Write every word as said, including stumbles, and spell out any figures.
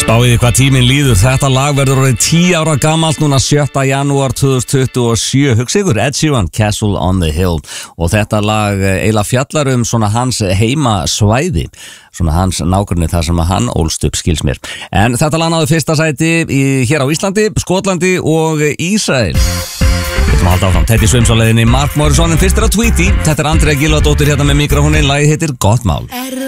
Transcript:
Spáiði hvað tíminn líður, þetta lag verður orðið tíu ára gamalt núna sjötta janúar tvö þúsund tuttugu og sjö. Hugsa ykkur, Ed Sheeran, Castle on the Hill. Og þetta lag eiginlega fjallar um svona hans heimasvæði, svona hans nágrunni þar sem að hann ólst upp, skils mér. En þetta lag náði fyrsta sæti í, hér á Íslandi, Skotlandi og Ísrael. Við ætlum að halda áfram, Teddy Swims á leiðinni, Mark Morrison en fyrst er á Tweety. Þetta er Andrea Gylfadóttir hérna með mikrofónin, lagið heitir Gott mál.